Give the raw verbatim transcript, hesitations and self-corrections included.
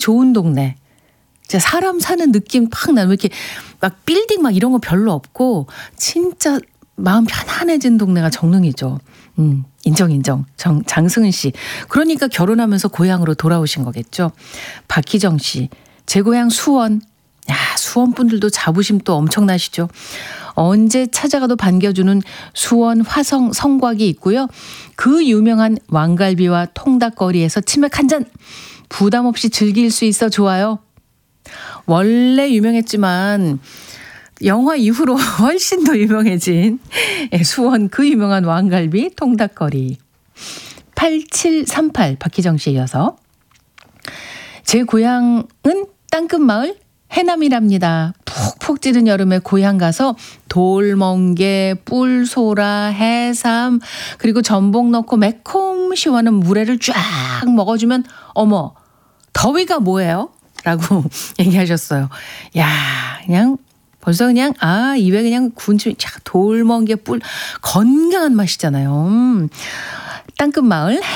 좋은 동네. 진짜 사람 사는 느낌 팍 나는, 왜 이렇게 막 빌딩 막 이런 거 별로 없고 진짜 마음 편안해진 동네가 정릉이죠. 음, 인정 인정. 정, 장승은 씨. 그러니까 결혼하면서 고향으로 돌아오신 거겠죠. 박희정 씨. 제 고향 수원. 야, 수원 분들도 자부심 또 엄청나시죠. 언제 찾아가도 반겨주는 수원 화성 성곽이 있고요. 그 유명한 왕갈비와 통닭거리에서 치맥 한 잔 부담 없이 즐길 수 있어 좋아요. 원래 유명했지만 영화 이후로 훨씬 더 유명해진 수원 그 유명한 왕갈비 통닭거리. 팔칠삼팔 박희정 씨에 이어서 제 고향은 땅끝마을 해남이랍니다. 푹푹 찌든 여름에 고향 가서 돌멍게, 뿔소라, 해삼 그리고 전복 넣고 매콤 시원한 물회를 쫙 먹어주면 어머 더위가 뭐예요? 라고 얘기하셨어요. 야, 그냥 벌써 그냥 아 입에 그냥 군침이 쫙 돌멍게 뿔 건강한 맛이잖아요. 음. 땅끝마을